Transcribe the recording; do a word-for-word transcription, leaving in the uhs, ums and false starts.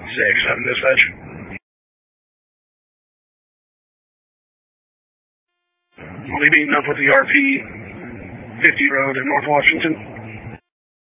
six seven dispatch. Leaving up with the R P fifty road in North Washington.